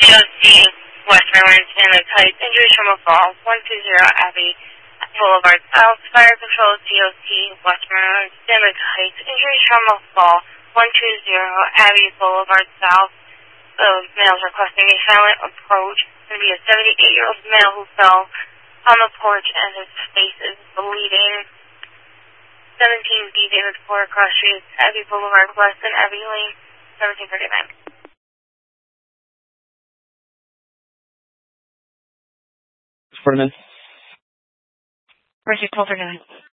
DOC, West Maryland, Stanley Heights, injuries from a fall, 120 Abbey Boulevard South, Fire Control, DOC, West Maryland, Stanley Heights, injuries from a fall, 120 Abbey Boulevard South. The male's requesting a silent approach. It's going to be a 78-year-old male who fell on the porch and his face is bleeding. 17B David Ford, Cross Street, Abbey Boulevard West and Abbey Lane, 1739. For a minute. Bridget, 1239.